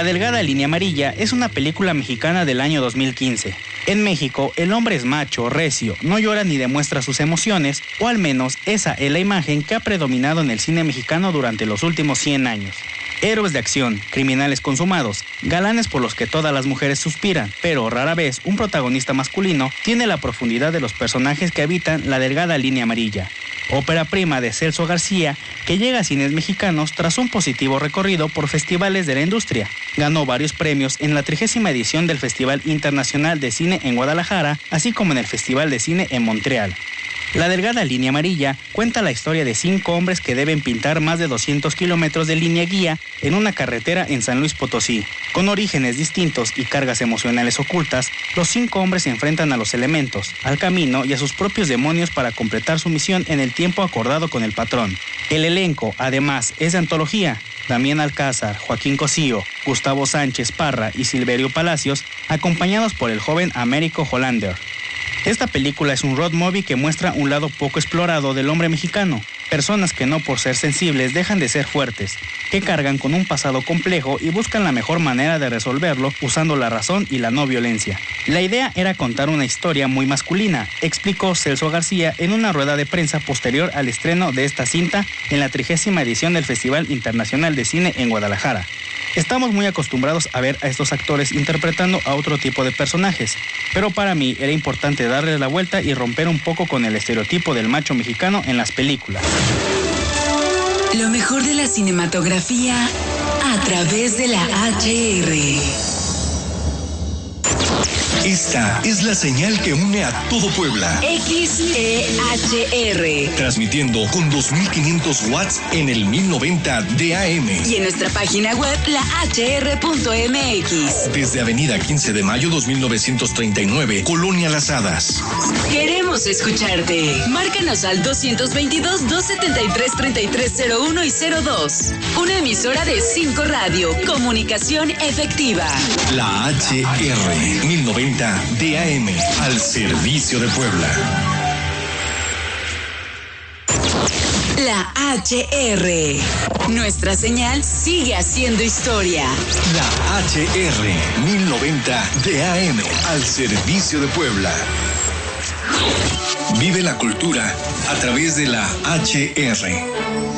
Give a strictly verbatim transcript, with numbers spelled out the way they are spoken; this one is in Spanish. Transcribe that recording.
La delgada línea amarilla es una película mexicana del año dos mil quince. En México, el hombre es macho, recio, no llora ni demuestra sus emociones, o al menos esa es la imagen que ha predominado en el cine mexicano durante los últimos cien años. Héroes de acción, criminales consumados, galanes por los que todas las mujeres suspiran, pero rara vez un protagonista masculino tiene la profundidad de los personajes que habitan la delgada línea amarilla. Ópera prima de Celso García, que llega a cines mexicanos tras un positivo recorrido por festivales de la industria. Ganó varios premios en la trigésima edición del Festival Internacional de Cine en Guadalajara, así como en el Festival de Cine en Montreal. La delgada línea amarilla cuenta la historia de cinco hombres que deben pintar más de doscientos kilómetros de línea guía en una carretera en San Luis Potosí. Con orígenes distintos y cargas emocionales ocultas, los cinco hombres se enfrentan a los elementos, al camino y a sus propios demonios para completar su misión en el tiempo acordado con el patrón. El elenco, además, es de antología. Damián Alcázar, Joaquín Cosío, Gustavo Sánchez Parra y Silverio Palacios, acompañados por el joven Américo Hollander. Esta película es un road movie que muestra un lado poco explorado del hombre mexicano, personas que no por ser sensibles dejan de ser fuertes, que cargan con un pasado complejo y buscan la mejor manera de resolverlo usando la razón y la no violencia. La idea era contar una historia muy masculina, explicó Celso García en una rueda de prensa posterior al estreno de esta cinta en la trigésima edición del Festival Internacional de Cine en Guadalajara. Estamos muy acostumbrados a ver a estos actores interpretando a otro tipo de personajes, pero para mí era importante darles la vuelta y romper un poco con el estereotipo del macho mexicano en las películas. Lo mejor de la cinematografía a través de la H R. Esta es la señal que une a todo Puebla. X E H R. Transmitiendo con dos mil quinientos watts en el mil noventa de A M. Y en nuestra página web, la H R punto M X. Desde Avenida quince de mayo dos mil novecientos treinta y nueve, Colonia Las Hadas. Queremos escucharte. Márcanos al dos dos dos, dos siete tres, tres tres cero uno y cero dos. Una emisora de cinco Radio. Comunicación efectiva. La H R mil noventa de A M, al servicio de Puebla. La H R. Nuestra señal sigue haciendo historia. La H R mil noventa de A M, al servicio de Puebla. Vive la cultura a través de la H R.